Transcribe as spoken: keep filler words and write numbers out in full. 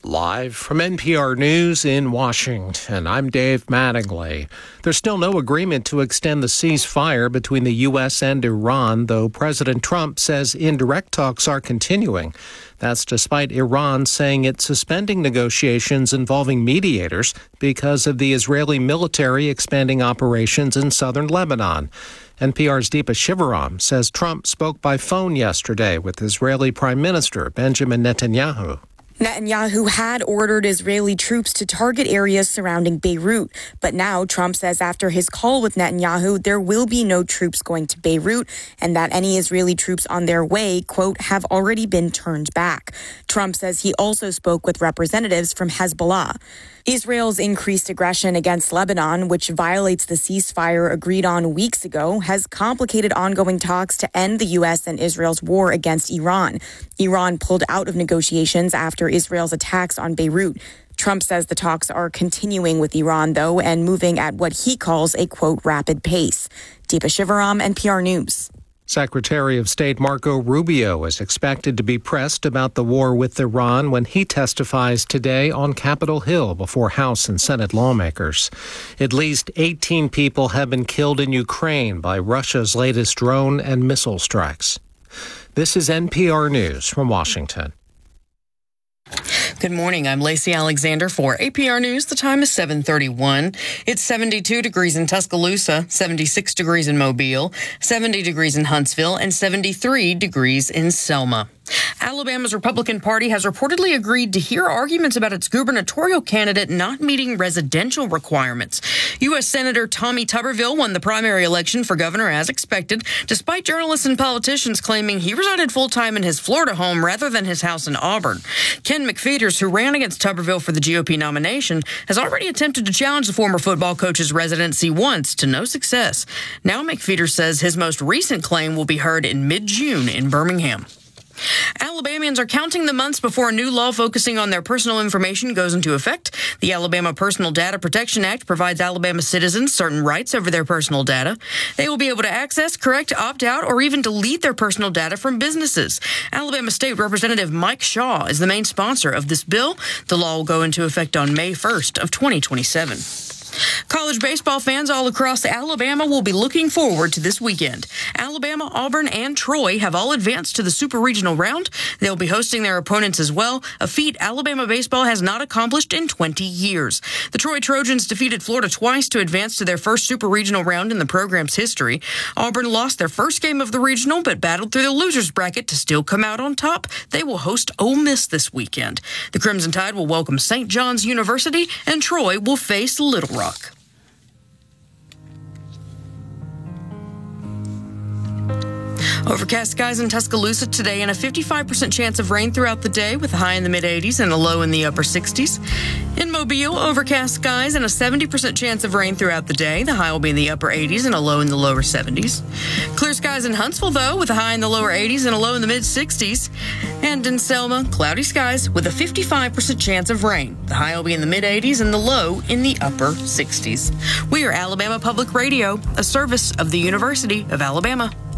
Live from N P R News in Washington, I'm Dave Mattingly. There's still no agreement to extend the ceasefire between the U S and Iran, though President Trump says indirect talks are continuing. That's despite Iran saying it's suspending negotiations involving mediators because of the Israeli military expanding operations in southern Lebanon. N P R's Deepa Shivaram says Trump spoke by phone yesterday with Israeli Prime Minister Benjamin Netanyahu. Netanyahu had ordered Israeli troops to target areas surrounding Beirut, but now Trump says after his call with Netanyahu, there will be no troops going to Beirut and that any Israeli troops on their way, quote, have already been turned back. Trump says he also spoke with representatives from Hezbollah. Israel's increased aggression against Lebanon, which violates the ceasefire agreed on weeks ago, has complicated ongoing talks to end the U S and Israel's war against Iran. Iran pulled out of negotiations after Israel's attacks on Beirut. Trump says the talks are continuing with Iran, though, and moving at what he calls a, quote, rapid pace. Deepa Shivaram, N P R News. Secretary of State Marco Rubio is expected to be pressed about the war with Iran when he testifies today on Capitol Hill before House and Senate lawmakers. At least eighteen people have been killed in Ukraine by Russia's latest drone and missile strikes. This is N P R News from Washington. Good morning. I'm Lacey Alexander for A P R News. The time is seven thirty-one. It's seventy-two degrees in Tuscaloosa, seventy-six degrees in Mobile, seventy degrees in Huntsville, and seventy-three degrees in Selma. Alabama's Republican Party has reportedly agreed to hear arguments about its gubernatorial candidate not meeting residential requirements. U S. Senator Tommy Tuberville won the primary election for governor as expected, despite journalists and politicians claiming he resided full-time in his Florida home rather than his house in Auburn. Ken McPheeters, who ran against Tuberville for the G O P nomination, has already attempted to challenge the former football coach's residency once to no success. Now McPheeters says his most recent claim will be heard in mid-June in Birmingham. Alabamians are counting the months before a new law focusing on their personal information goes into effect. The Alabama Personal Data Protection Act provides Alabama citizens certain rights over their personal data. They will be able to access, correct, opt out, or even delete their personal data from businesses. Alabama State Representative Mike Shaw is the main sponsor of this bill. The law will go into effect on May first of twenty twenty-seven. College baseball fans all across Alabama will be looking forward to this weekend. Alabama, Auburn, and Troy have all advanced to the Super Regional round. They'll be hosting their opponents as well, a feat Alabama baseball has not accomplished in twenty years. The Troy Trojans defeated Florida twice to advance to their first Super Regional round in the program's history. Auburn lost their first game of the regional, but battled through the losers bracket to still come out on top. They will host Ole Miss this weekend. The Crimson Tide will welcome Saint John's University, and Troy will face Little Rock. Rock. Overcast skies in Tuscaloosa today and a fifty-five percent chance of rain throughout the day with a high in the mid-eighties and a low in the upper sixties. In Mobile, overcast skies and a seventy percent chance of rain throughout the day. The high will be in the upper eighties and a low in the lower seventies. Clear skies in Huntsville, though, with a high in the lower eighties and a low in the mid-sixties. And in Selma, cloudy skies with a fifty-five percent chance of rain. The high will be in the mid-eighties and the low in the upper sixties. We are Alabama Public Radio, a service of the University of Alabama.